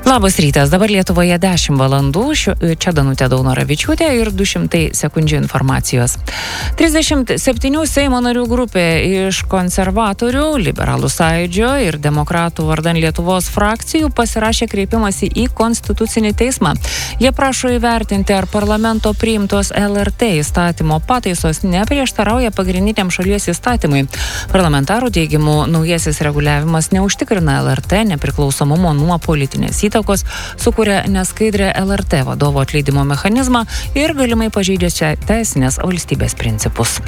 Labas rytas, dabar Lietuvoje 10 valandų, čia Danutė Daunoravičiūtė ir 200 sekundžių informacijos. 37 Seimo narių grupė iš konservatorių, Liberalų sąjūdžio ir Demokratų vardan Lietuvos frakcijų pasirašė kreipimąsi į Konstitucinį teismą. Jie prašo įvertinti, ar parlamento priimtos LRT įstatymo pataisos neprieštarauja pagrindiniam šalies įstatymui. Parlamentarų teigimu, naujasis reguliavimas neužtikrina LRT nepriklausomumo nuo politinės įtakos, sukuria neskaidrę LRT vadovo atleidimo mechanizmą ir galimai pažeidžia teisinės valstybės principus.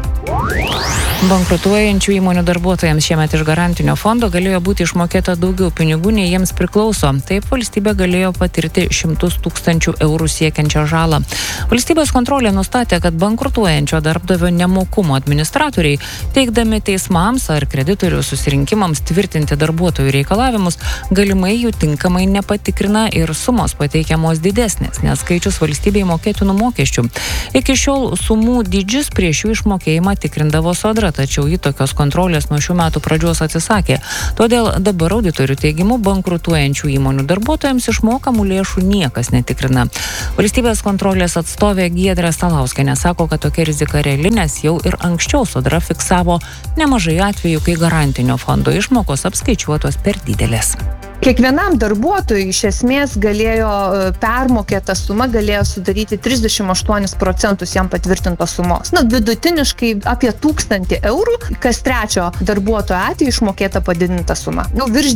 Bankrutuojančių įmonių darbuotojams šiemet iš garantinio fondo galėjo būti išmokėta daugiau pinigų, nei jiems priklauso. Taip valstybė galėjo patirti 100 000 eurų siekiančią žalą. Valstybės kontrolė nustatė, kad bankrutuojančio darbdavio nemokumo administratoriai, teikdami teismams ar kreditorių susirinkimams tvirtinti darbuotojų reikalavimus, galimai jų tinkamai nepatikrina ir sumos pateikiamos didesnės, nes skaičius valstybei mokėtinų mokesčių. Iki šiol sumų dydžius prieš jų išmokėjimą tikrindavo Sodra, tačiau ji tokios kontrolės nuo šių metų pradžios atsisakė. Todėl dabar auditorių teigimu bankrutuojančių įmonių darbuotojams išmokamų lėšų niekas netikrina. Valstybės kontrolės atstovė Giedrė Stalauskienė sako, kad tokia rizika reali, nes jau ir anksčiau Sodra fiksavo nemažai atvejų, kai garantinio fondo išmokos apskaičiuotos per didelės. Kiekvienam darbuotojui iš esmės permokėta suma galėjo sudaryti 38% jam patvirtintos sumos. Vidutiniškai apie 1000 eurų, kas trečio darbuotojo atveju išmokėta padidinta suma. Virš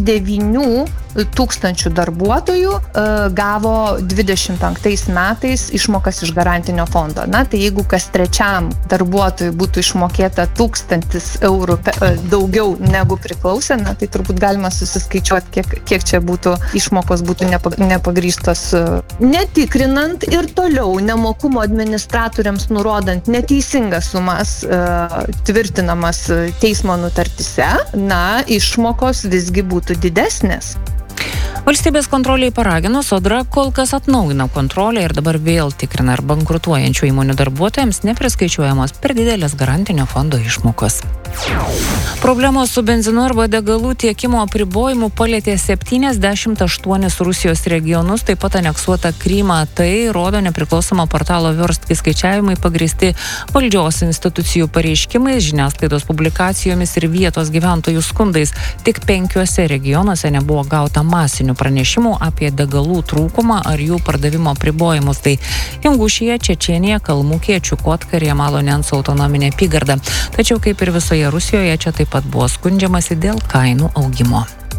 9000 darbuotojų gavo 25 metais išmokas iš garantinio fondo. Tai jeigu kas trečiam darbuotojui būtų išmokėta 1000 eurų daugiau negu priklausė, tai turbūt galima susiskaičiuoti, kiek čia išmokos būtų nepagrįstos. Netikrinant ir toliau nemokumo administratoriams nurodant neteisingas sumas tvirtinamas teismo nutartise, išmokos visgi būtų didesnės. Valstybės kontroliai paragino, Sodra kol kas atnaujino kontrolę ir dabar vėl tikrina, ar bankrutuojančių įmonių darbuotojams nepriskaičiuojamos per didelės garantinio fondo išmokos. Problemos su benzinu arba degalų tiekimo apribojimu palietė 78 Rusijos regionus, taip pat aneksuota Krymą. Tai rodo nepriklausomo portalo Verstki skaičiavimai pagrįsti valdžios institucijų pareiškimais, žiniasklaidos publikacijomis ir vietos gyventojų skundais. Tik 5 regionuose nebuvo gauta masinių pranešimų apie degalų trūkumą ar jų pardavimo apribojimus. Tai Ingušija, Čečėnija, Kalmukija, Čiukotka ir Jamalo-Nenco autonominė apygarda. Tačiau kaip ir visoje Rusijoje, čia taip pat buvo skundžiamasi dėl kainų augimo.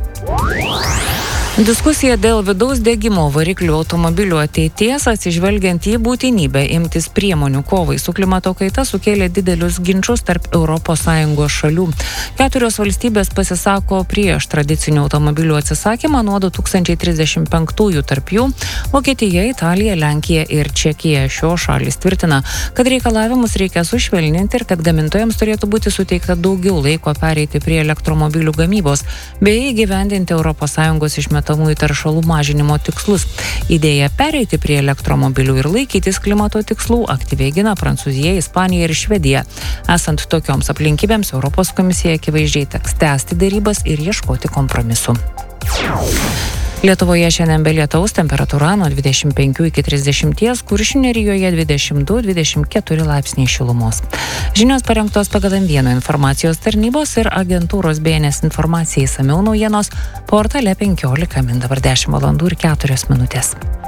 Diskusija dėl vidaus degimo variklių automobilių ateities, atsižvelgiant į būtinybę imtis priemonių kovai su klimato kaita, sukėlė didelius ginčus tarp ES šalių. 4 valstybės pasisako prieš tradicinių automobilių atsisakymą nuo 2035-ųjų, tarp jų Vokietija, Italija, Lenkija ir Čekija. Šios šalys tvirtina, kad reikalavimus reikia sušvelninti ir kad gamintojams turėtų būti suteikta daugiau laiko pereiti prie elektromobilių gamybos bei įgyvendinti ES išmetamųjų taršalų mažinimo tikslus. Idėja pereiti prie elektromobilių ir laikytis klimato tikslų aktyviai gina Prancūzija, Ispanija ir Švedija. Esant tokioms aplinkybėms, Europos komisija akivaizdžiai teks tęsti derybas ir ieškoti kompromisų. Lietuvoje šiandien be lietaus, temperatūra nuo 25 iki 30, Kuršių nerijoje 22-24 laipsniai šilumos. Žinios parengtos pagal M1 informacijos tarnybos ir agentūros BNS informacijai, išsamiau naujienos portale 15 min. Dabar 10 valandų ir 4 minutės.